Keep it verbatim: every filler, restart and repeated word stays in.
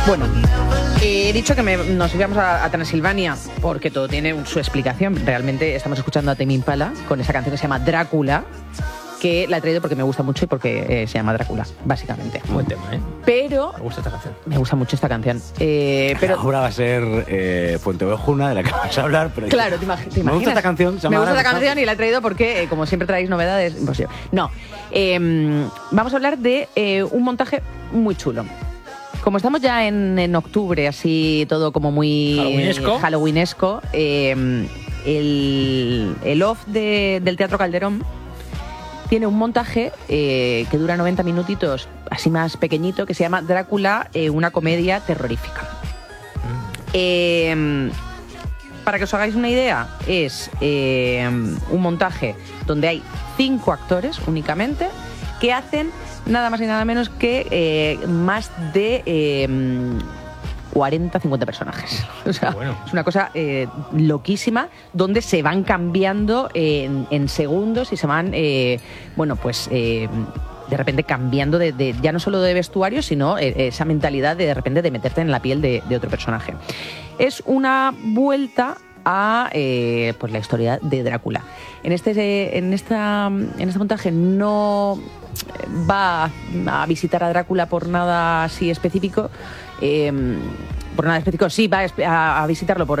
Bueno, eh, he dicho que me, nos íbamos a, a Transilvania porque todo tiene un- su explicación. Realmente estamos escuchando a Tame Impala con esa canción que se llama Drácula, que la he traído porque me gusta mucho y porque eh, se llama Drácula, básicamente. Buen tema, ¿eh? Pero Me gusta esta canción. me gusta mucho esta canción. Eh, pero Ahora va a ser eh, Fuenteovejuna, de la que vas a hablar. Pero claro, te, imag- te Me gusta imaginas. esta canción. se Me llama gusta esta Drácula. canción y la he traído porque, eh, como siempre traéis novedades, imposible. No, eh, vamos a hablar de eh, un montaje muy chulo. Como estamos ya en, en octubre, así todo como muy Halloweenesco. eh, halloweenesco, eh, el, el off de- del Teatro Calderón tiene un montaje eh, que dura noventa minutitos, así más pequeñito, que se llama Drácula, eh, una comedia terrorífica. Eh, para que os hagáis una idea, es eh, un montaje donde hay cinco actores únicamente que hacen nada más y nada menos que eh, más de eh, cuarenta, cincuenta personajes. O sea, Bueno. es una cosa eh, loquísima, donde se van cambiando en, en segundos y se van, eh, bueno, pues... eh, de repente cambiando de, de- ya no solo de vestuario, sino eh, esa mentalidad de de repente de meterte en la piel de, de otro personaje. Es una vuelta a eh, pues la historia de Drácula. En este, en esta, en este montaje no va a visitar a Drácula por nada así específico. eh, por nada específico, sí va a, a visitarlo por